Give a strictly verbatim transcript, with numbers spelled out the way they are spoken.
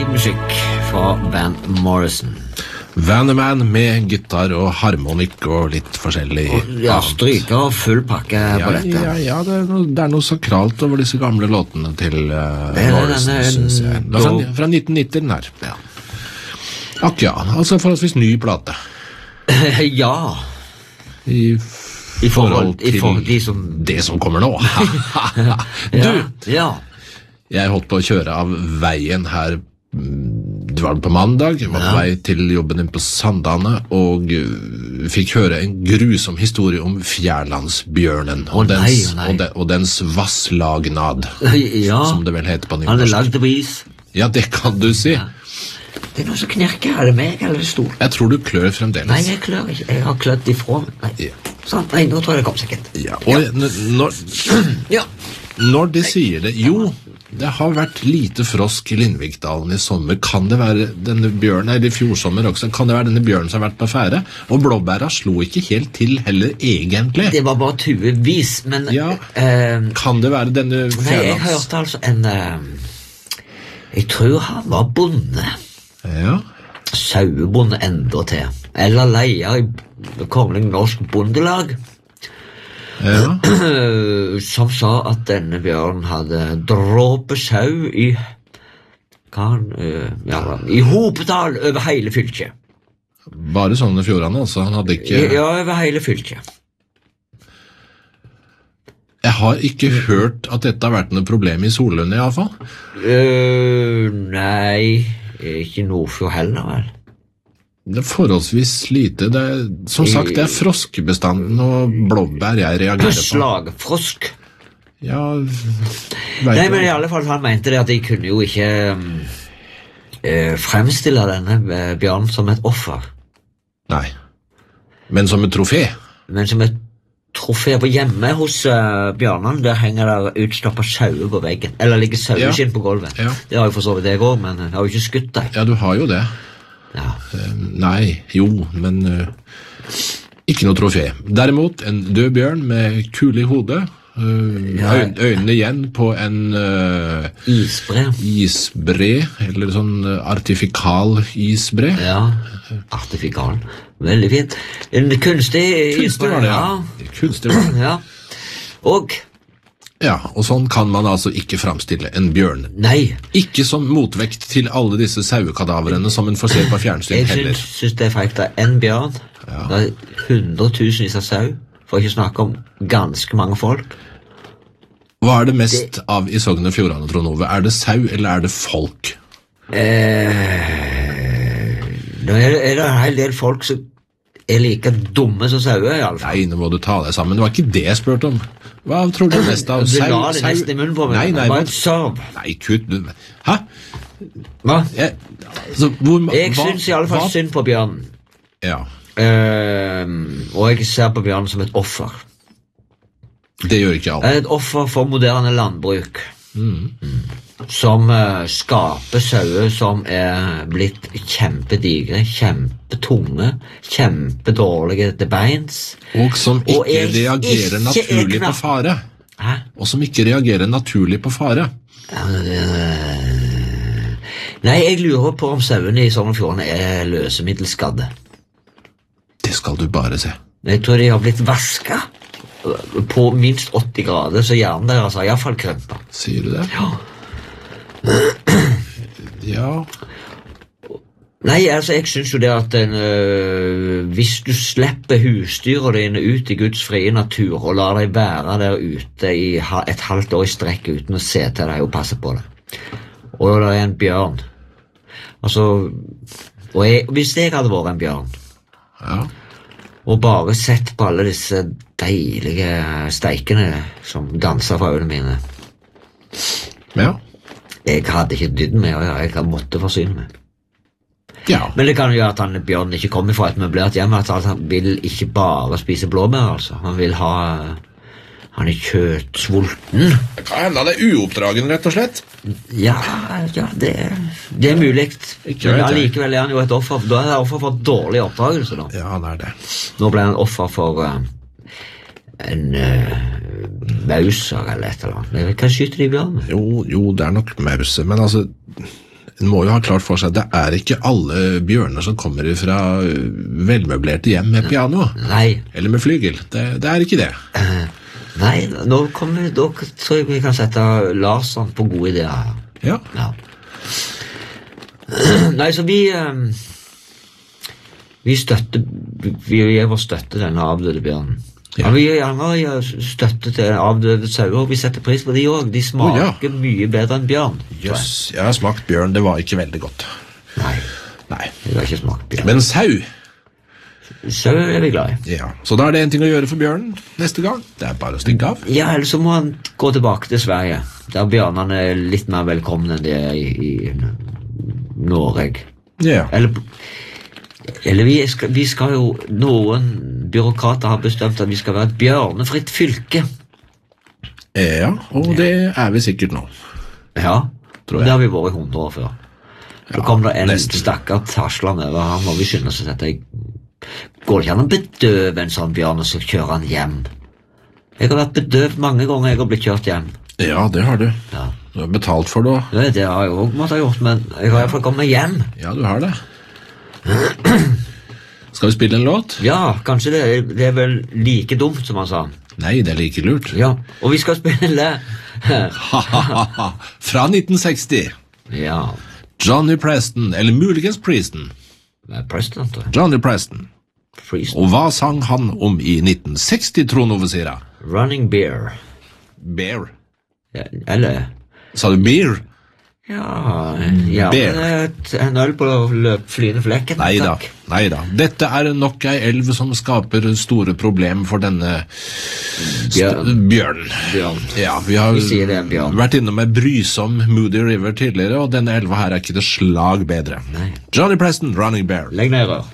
musikk fra Van Morrison. Vanneman med gitar og harmonikk og litt forskjellig og, ja, stryker og full pakke ja, på dette. Ja, ja det, er noe, det er noe sakralt over disse gamle låtene til uh, Morrison, denne, synes jeg. Det er fra, fra nitten nitti den her. Ja. Akk ja, altså forholdsvis ny plate. ja. I, I forhold til i forhold de som... det som kommer nå. du, ja, ja. Jeg holdt på å kjøre av veien her. Det var på mandag, jeg var på vei til jobben din på Sandane, og uh, fikk høre en grusom historie om Fjærlandsbjørnen, og, oh, nei, dens, oh, nei. og, de, og dens vasslagnad, ja. som det vel heter på nynorsk. Han er lagd av is. Ja, det kan du si. Ja. Det er noe som knirker, er det meg eller det stort? Jeg tror du klør fremdeles. Nei, jeg klør ikke, jeg har klødd ifra. Nei, ja. sånn, nei, nå tror jeg det kom sikkert. Ja, og ja. Når, ja. når de sier det, jo, det har vært lite frosk i Lindvikdalen i sommer. Kan det være denne bjørnen, eller i fjorsommer også, kan det være denne bjørnen som har vært på fære? Og blåbæra slo ikke helt til heller, egentlig. Det var bare tuevis, men... Ja, eh, kan det være denne Fjærlands... Nei, jeg hørte altså en... Eh, jeg tror han var bonde. Ja. Sauebonde enda til. Eller leier i Kongelig Norsk Bondelag. Ja. Som sa at denne bjørnen hadde dråpe sau i kan, uh, ja, i hopetall over hele fylket. Bare sånne fjordene, altså. Han hadde ikke... Ja, over hele fylket. Jeg har ikke hørt at dette har vært noe problem i Solund i alle fall. Uh, nei, ikke Nordfjord heller, vel. Det er forholdsvis lite. Det er, som sagt, det er froskebestanden og blåbær jeg reagerer på. Slagfrosk. Ja, nei, men i alle fall han mente det at de kunne jo ikke um, uh, fremstille denne uh, bjørnen som et offer. Nei. Men som et trofé? Men som et trofé på hjemme hos uh, bjørnen, der henger der utstoppet sauer på veggen. Eller ligger saueskinn ja. på gulvet. Ja. Det har jo for så vidt jeg også, men jeg har jo ikke skutt deg. Ja, du har jo det. Ja. Uh, nei, jo, men uh, ikke noe trofé. Derimot en død bjørn med kule i hodet, uh, ja. øyn, øynene igjen på en uh, isbre. isbre, eller sånn uh, artifikal isbre. Ja, artifikal. Veldig fint. En kunstig Kunstig var det, ja. Kunstig var det. Ja. Og... Ja, og sånn kan man altså ikke fremstille en bjørn. Nei. Ikke som motvekt til alle disse sauekadaverene som en får se på fjernsyn heller. Jeg synes, synes det er feil at en bjørn, ja. Det er hundretusenvis av sau, for ikke snakke om ganske mange folk. Hva er det mest det... av i Sogn og Fjordane, Trond Ove? Er det sau, eller er det folk? Eh... Nå er det, er det en hel del folk som er like dumme som sauer, i alle fall. Nei, nå må du ta deg sammen. Det var ikke det jeg spurte om. Hva tror du mest av? Du la det nesten i munnen på meg. Nei, nei, bare et sørv. Nei, kutt. Hæ? Hva? Jeg, altså, hvor, jeg hva, synes i alle fall hva? synd på bjørnen. Ja. Uh, og jeg ser på bjørnen som et offer. Det gjør ikke alle. Et offer for moderne landbruk. Mm. Mm. Som uh, skaper sauer som er blitt kjempedigre, kjempetunge, kjempedårlige til beins. Og som ikke og reagerer ikke naturlig på fare. Hæ? Og som ikke reagerer naturlig på fare. Uh, nei, jeg lurer på om sauene i Sogn og Fjordane er løsemiddelskadde. Det skal du bare se. Jeg tror de har blitt vasket på minst åtti grader, så hjernen deres har i hvert fall krømpet. Sier du det? Ja. Ja. Nei, altså, jeg synes jo det at en, øh, hvis du slipper husdyret dine ut i Guds frie natur og lar deg være der ute i et halvt år i strekk uten å se til deg og passe på det, og det er en bjørn, altså, og jeg, hvis jeg hadde vært en bjørn, ja, og bare sett på alle disse deilige steikene som danser fra øynene mine, ja, jeg hadde ikke dydd med, og jeg hadde måttet forsyne meg. Ja. Men det kan jo gjøre at han, bjørnen ikke kommer fra et møblert hjem, at han vil ikke bare spise blåbær, altså. Han vil ha... Han er kjøttsvulten. Det kan hende han er uoppdragen, rett og slett. Ja, ja, det, det er mulig. Ikke Men allikevel er han jo et offer. Da er han offer for dårlig oppdragelse, da. Ja, det er det. Nå ble han offer for uh, en... Uh, mauser eller et eller annet. Hva skyter de bjørnen? Jo, jo, det er nok mause, men altså En må jo ha klart for seg at det er ikke alle bjørner som kommer fra velmøblerte hjem med piano. Nei. Eller med flygel. Det, det er ikke det. Uh, nei, nå kommer vi, da tror jeg vi kan sette Larsson på gode ideer her. Ja. Ja. Nei, så vi um, vi støtter vi gir vår støtte til denne avdøde bjørnen. Ja. Ja, vi gjerne gir støtte til avdøde sauer. Vi setter pris på de også. De smaker oh, ja. mye bedre enn bjørn. Jøss, jeg har smakt bjørn. Det var ikke veldig godt. Nei, Nei. Jeg har ikke smakt bjørn. Men sau? Sau er vi glad i. Ja, så da er det en ting å gjøre for bjørnen neste gang. Det er bare å stikke av. Ja, eller så må han gå tilbake til Sverige. Der bjørnene er litt mer velkomne enn de er i, i Norge. Ja. Eller... Eller vi skal, vi skal jo, noen byråkrater har bestemt at vi skal være et bjørnefritt fylke. Ja, og ja. det er vi sikkert nå. Ja, tror jeg. Det har vi vært i hundre år før. Så ja, kom det en nesten. stakkar taslende over ham, og vi skynde oss at jeg går ikke an å bedøve en sånn bjørn og så kjøre han hjem. Jeg har vært bedøvd mange ganger jeg har blitt kjørt hjem. Ja, det har du. Ja. Du har betalt for det. Ja, det har jeg også måttet ha gjort, men jeg har i hvert fall kommet hjem. Ja, du har det. Skal vi spille en låt? Ja, kanskje det er, det er vel like dumt som han sa. Nei, det er like lurt. Ja, og vi skal spille fra nitten seksti. Ja. Johnny Preston, eller muligens Preston. Preston, tror jeg. Johnny Preston. Preston. Og hva sang han om i nitten seksti, Trond Ovesira? Running Bear. Bear? Ja, eller... Sa du beer? Ja, ja et, en øl på løp, flyende flekken. Neida, neida. Dette er nok ei elv som skaper store problemer for denne bjørn. bjørn. bjørn. Ja, vi har vi sier det er en bjørn. vært innom en brysom Moody River tidligere, og denne elva her er ikke det slag bedre. Nei. Johnny Preston, Running Bear. Legg ned rør.